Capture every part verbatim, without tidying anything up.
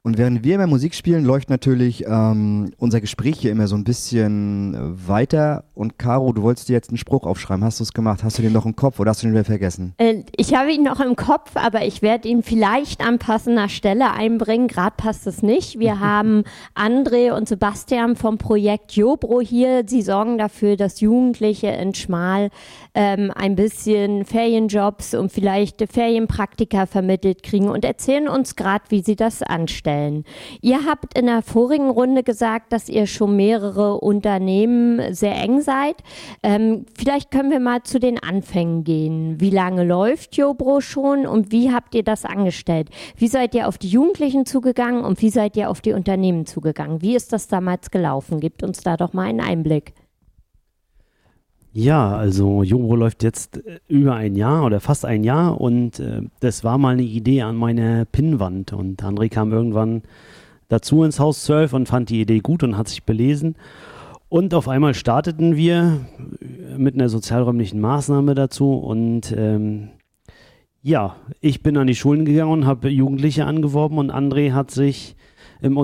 Und während wir immer Musik spielen, läuft natürlich ähm, unser Gespräch hier immer so ein bisschen weiter. Und Caro, du wolltest dir jetzt einen Spruch aufschreiben. Hast du es gemacht? Hast du den noch im Kopf oder hast du den wieder vergessen? Äh, ich habe ihn noch im Kopf, aber ich werde ihn vielleicht an passender Stelle einbringen. Gerade passt es nicht. Wir haben André und Sebastian vom Projekt Jobro hier. Sie sorgen dafür, dass Jugendliche in Schmal ähm, ein bisschen Ferienjobs und vielleicht Ferienpraktika vermittelt kriegen und erzählen uns gerade, wie sie das anstellen. Ihr habt in der vorigen Runde gesagt, dass ihr schon mehrere Unternehmen sehr eng seid. Ähm, vielleicht können wir mal zu den Anfängen gehen. Wie lange läuft Jobro schon und wie habt ihr das angestellt? Wie seid ihr auf die Jugendlichen zugegangen und wie seid ihr auf die Unternehmen zugegangen? Wie ist das damals gelaufen? Gebt uns da doch mal einen Einblick. Ja, also Jobro läuft jetzt über ein Jahr oder fast ein Jahr und äh, das war mal eine Idee an meiner Pinnwand und André kam irgendwann dazu ins Haus zwölf und fand die Idee gut und hat sich belesen und auf einmal starteten wir mit einer sozialräumlichen Maßnahme dazu und ähm, ja, ich bin an die Schulen gegangen und habe Jugendliche angeworben und André hat sich im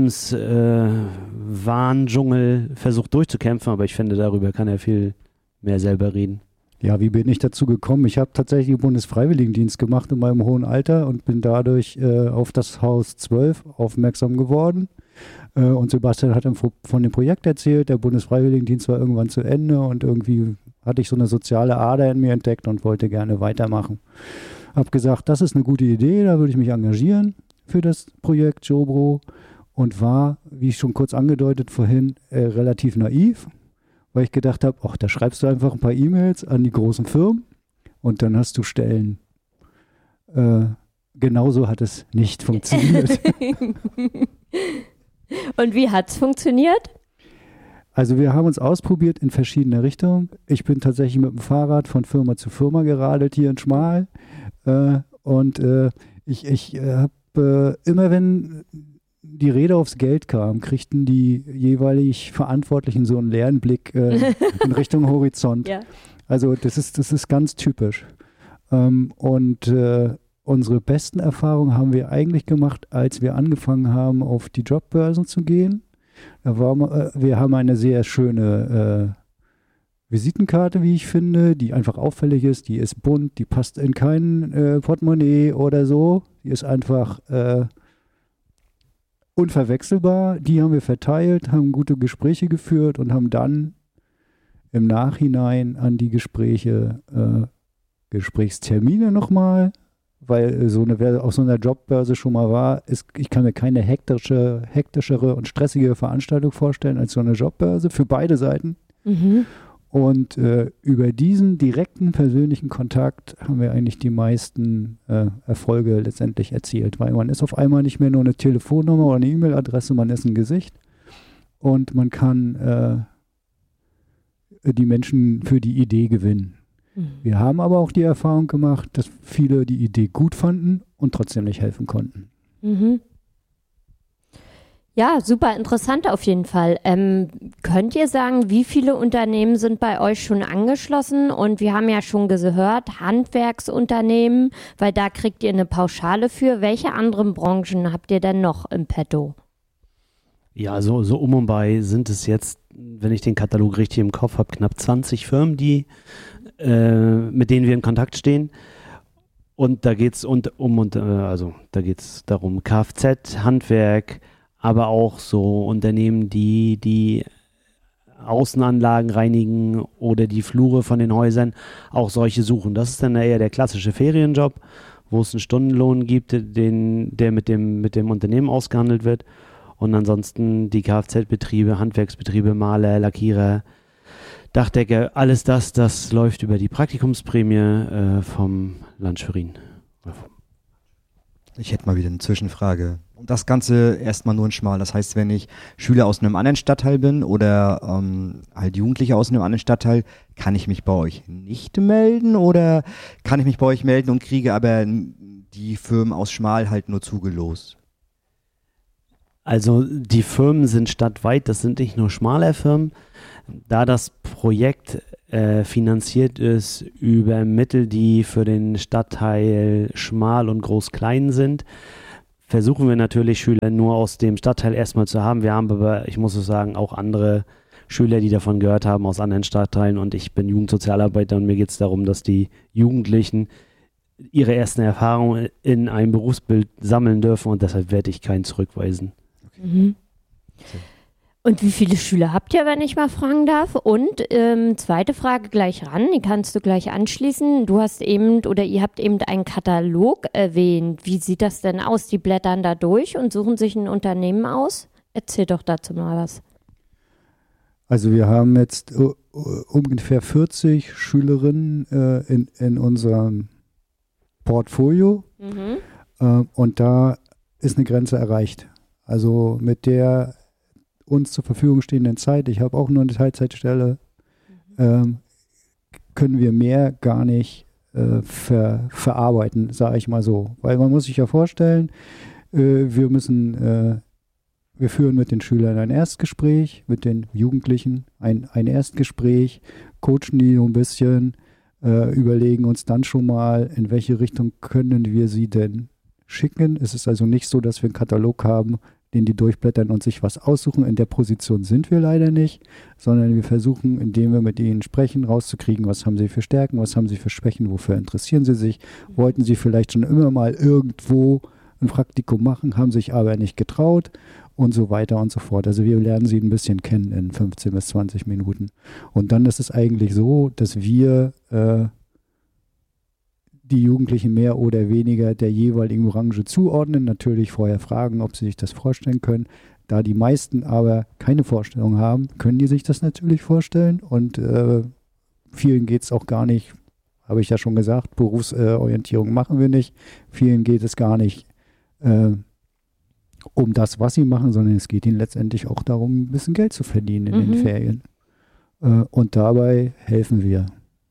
Unternehmenswahndschungel äh, versucht durchzukämpfen, aber ich finde, darüber kann er viel mehr selber reden. Ja, wie bin ich dazu gekommen? Ich habe tatsächlich Bundesfreiwilligendienst gemacht in meinem hohen Alter und bin dadurch äh, auf das Haus zwölf aufmerksam geworden. Äh, und Sebastian hat von dem Projekt erzählt, der Bundesfreiwilligendienst war irgendwann zu Ende und irgendwie hatte ich so eine soziale Ader in mir entdeckt und wollte gerne weitermachen. Habe gesagt, das ist eine gute Idee, da würde ich mich engagieren für das Projekt Jobro und war, wie ich schon kurz angedeutet vorhin, äh, relativ naiv. Weil ich gedacht habe, ach, da schreibst du einfach ein paar E-Mails an die großen Firmen und dann hast du Stellen. Äh, genauso hat es nicht funktioniert. Und wie hat es funktioniert? Also wir haben uns ausprobiert in verschiedene Richtungen. Ich bin tatsächlich mit dem Fahrrad von Firma zu Firma geradelt hier in Schmal. Äh, und äh, ich, ich äh, habe äh, immer, wenn die Rede aufs Geld kam, kriegten die jeweilig Verantwortlichen so einen leeren Blick äh, in Richtung Horizont. Ja. Also das ist, das ist ganz typisch. Ähm, und äh, unsere besten Erfahrungen haben wir eigentlich gemacht, als wir angefangen haben, auf die Jobbörsen zu gehen. Da war, äh, wir haben eine sehr schöne äh, Visitenkarte, wie ich finde, die einfach auffällig ist, die ist bunt, die passt in kein äh, Portemonnaie oder so. Die ist einfach äh, unverwechselbar. Die haben wir verteilt, haben gute Gespräche geführt und haben dann im Nachhinein an die Gespräche äh, Gesprächstermine nochmal, weil so eine, wer auf so einer Jobbörse schon mal war, ist, ich kann mir keine hektische, hektischere und stressigere Veranstaltung vorstellen als so eine Jobbörse für beide Seiten. Mhm. Und äh, über diesen direkten persönlichen Kontakt haben wir eigentlich die meisten äh, Erfolge letztendlich erzielt, weil man ist auf einmal nicht mehr nur eine Telefonnummer oder eine E-Mail-Adresse, man ist ein Gesicht und man kann äh, die Menschen für die Idee gewinnen. Mhm. Wir haben aber auch die Erfahrung gemacht, dass viele die Idee gut fanden und trotzdem nicht helfen konnten. Mhm. Ja, super interessant auf jeden Fall. Ähm, könnt ihr sagen, wie viele Unternehmen sind bei euch schon angeschlossen? Und wir haben ja schon gehört, Handwerksunternehmen, weil da kriegt ihr eine Pauschale für. Welche anderen Branchen habt ihr denn noch im Petto? Ja, so, so um und bei sind es jetzt, wenn ich den Katalog richtig im Kopf habe, knapp zwanzig Firmen, die, äh, mit denen wir in Kontakt stehen. Und da geht es um und äh, also da geht es darum, Kfz, Handwerk, aber auch so Unternehmen, die die Außenanlagen reinigen oder die Flure von den Häusern, auch solche suchen. Das ist dann eher der klassische Ferienjob, wo es einen Stundenlohn gibt, den, der mit dem, mit dem Unternehmen ausgehandelt wird. Und ansonsten die Kfz-Betriebe, Handwerksbetriebe, Maler, Lackierer, Dachdecker, alles das, das läuft über die Praktikumsprämie äh, vom Land Schwerin. Ich hätte mal wieder eine Zwischenfrage. Und das Ganze erstmal nur in Schmal. Das heißt, wenn ich Schüler aus einem anderen Stadtteil bin oder ähm, halt Jugendliche aus einem anderen Stadtteil, kann ich mich bei euch nicht melden oder kann ich mich bei euch melden und kriege aber die Firmen aus Schmal halt nur zugelost? Also die Firmen sind stadtweit, das sind nicht nur Schmaler Firmen. Da das Projekt äh, finanziert ist über Mittel, die für den Stadtteil Schmal und Groß-Klein sind, versuchen wir natürlich Schüler nur aus dem Stadtteil erstmal zu haben. Wir haben aber, ich muss es sagen, auch andere Schüler, die davon gehört haben aus anderen Stadtteilen, und ich bin Jugendsozialarbeiter und mir geht es darum, dass die Jugendlichen ihre ersten Erfahrungen in einem Berufsbild sammeln dürfen, und deshalb werde ich keinen zurückweisen. Mhm. Und wie viele Schüler habt ihr, wenn ich mal fragen darf? Und ähm, zweite Frage gleich ran, die kannst du gleich anschließen. Du hast eben oder ihr habt eben einen Katalog erwähnt. Wie sieht das denn aus? Die blättern da durch und suchen sich ein Unternehmen aus? Erzähl doch dazu mal was. Also wir haben jetzt uh, uh, ungefähr vierzig Schülerinnen äh, in, in unserem Portfolio Mhm. äh, und da ist eine Grenze erreicht. Also mit der uns zur Verfügung stehenden Zeit, ich habe auch nur eine Teilzeitstelle, ähm, können wir mehr gar nicht äh, ver, verarbeiten, sage ich mal so. Weil man muss sich ja vorstellen, äh, wir müssen, äh, wir führen mit den Schülern ein Erstgespräch, mit den Jugendlichen ein, ein Erstgespräch, coachen die so ein bisschen, äh, überlegen uns dann schon mal, in welche Richtung können wir sie denn schicken. Es ist also nicht so, dass wir einen Katalog haben, den die durchblättern und sich was aussuchen. In der Position sind wir leider nicht, sondern wir versuchen, indem wir mit ihnen sprechen, rauszukriegen, was haben sie für Stärken, was haben sie für Schwächen, wofür interessieren sie sich, wollten sie vielleicht schon immer mal irgendwo ein Praktikum machen, haben sich aber nicht getraut und so weiter und so fort. Also wir lernen sie ein bisschen kennen in fünfzehn bis zwanzig Minuten. Und dann ist es eigentlich so, dass wir äh, die Jugendlichen mehr oder weniger der jeweiligen Branche zuordnen, natürlich vorher fragen, ob sie sich das vorstellen können. Da die meisten aber keine Vorstellung haben, können die sich das natürlich vorstellen, und äh, vielen geht es auch gar nicht, habe ich ja schon gesagt, Berufsorientierung äh, machen wir nicht. Vielen geht es gar nicht äh, um das, was sie machen, sondern es geht ihnen letztendlich auch darum, ein bisschen Geld zu verdienen in Mhm. den Ferien. Äh, und dabei helfen wir.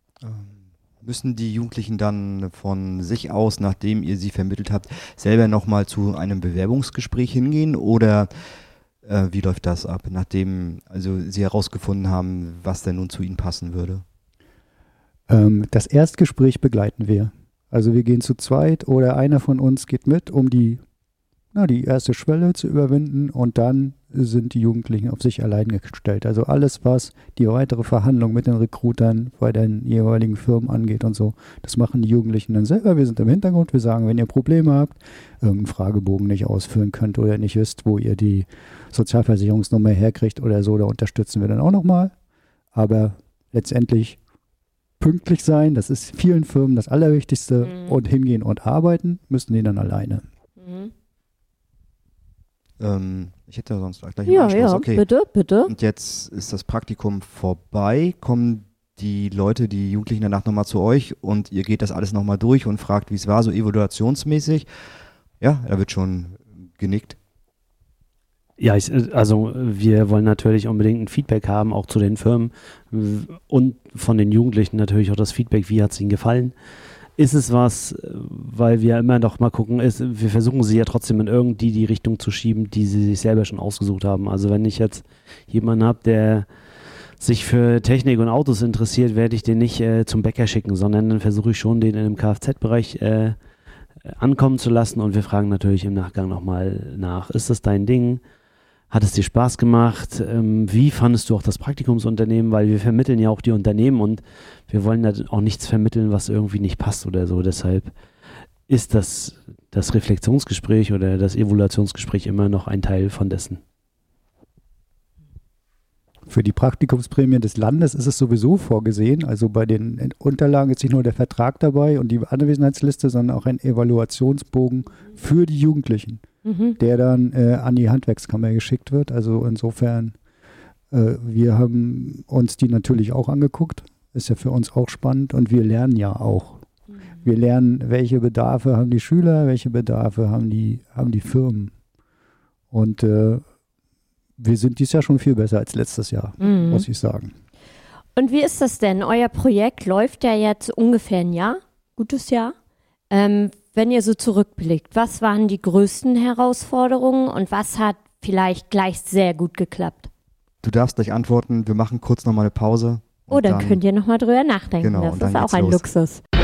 Müssen die Jugendlichen dann von sich aus, nachdem ihr sie vermittelt habt, selber nochmal zu einem Bewerbungsgespräch hingehen, oder äh, wie läuft das ab, nachdem also sie herausgefunden haben, was denn nun zu ihnen passen würde? Ähm, das Erstgespräch begleiten wir. Also wir gehen zu zweit oder einer von uns geht mit, um die, na, die erste Schwelle zu überwinden, und dann sind die Jugendlichen auf sich allein gestellt. Also alles, was die weitere Verhandlung mit den Recruitern bei den jeweiligen Firmen angeht und so, das machen die Jugendlichen dann selber. Wir sind im Hintergrund, wir sagen, wenn ihr Probleme habt, irgendeinen Fragebogen nicht ausfüllen könnt oder nicht wisst, wo ihr die Sozialversicherungsnummer herkriegt oder so, da unterstützen wir dann auch nochmal. Aber letztendlich pünktlich sein, das ist vielen Firmen das Allerwichtigste, Mhm. und hingehen und arbeiten müssen die dann alleine. Mhm. Ähm, ich hätte sonst gleich einen Ja, Anschluss. ja, Okay. bitte, bitte. Und jetzt ist das Praktikum vorbei. Kommen die Leute, die Jugendlichen danach nochmal zu euch und ihr geht das alles nochmal durch und fragt, wie es war, so evaluationsmäßig? Ja, da wird schon genickt. Ja, ich, also wir wollen natürlich unbedingt ein Feedback haben, auch zu den Firmen und von den Jugendlichen natürlich auch das Feedback, wie hat es ihnen gefallen. Ist es was, weil wir immer noch mal gucken, ist, wir versuchen sie ja trotzdem in irgendwie die Richtung zu schieben, die sie sich selber schon ausgesucht haben. Also wenn ich jetzt jemanden habe, der sich für Technik und Autos interessiert, werde ich den nicht äh, zum Bäcker schicken, sondern dann versuche ich schon, den in einem Kfz-Bereich äh, ankommen zu lassen, und wir fragen natürlich im Nachgang nochmal nach, ist das dein Ding? Hat es dir Spaß gemacht? Ähm, wie fandest du auch das Praktikumsunternehmen? Weil wir vermitteln ja auch die Unternehmen, und wir wollen da auch nichts vermitteln, was irgendwie nicht passt oder so. Deshalb ist das, das Reflexionsgespräch oder das Evaluationsgespräch immer noch ein Teil von dessen. Für die Praktikumsprämie des Landes ist es sowieso vorgesehen. Also bei den Unterlagen ist nicht nur der Vertrag dabei und die Anwesenheitsliste, sondern auch ein Evaluationsbogen für die Jugendlichen, Mhm. der dann äh, an die Handwerkskammer geschickt wird. Also insofern, äh, wir haben uns die natürlich auch angeguckt. Ist ja für uns auch spannend, und wir lernen ja auch. Wir lernen, welche Bedarfe haben die Schüler, welche Bedarfe haben die, haben die Firmen. Und äh, wir sind dieses Jahr schon viel besser als letztes Jahr, Mhm. muss ich sagen. Und wie ist das denn? Euer Projekt läuft ja jetzt ungefähr ein Jahr, gutes Jahr. Ähm, wenn ihr so zurückblickt, was waren die größten Herausforderungen und was hat vielleicht gleich sehr gut geklappt? Du darfst gleich antworten, wir machen kurz nochmal eine Pause. Oh, dann, dann könnt ihr nochmal drüber nachdenken. Genau, das und dann ist auch geht's ein los. Luxus.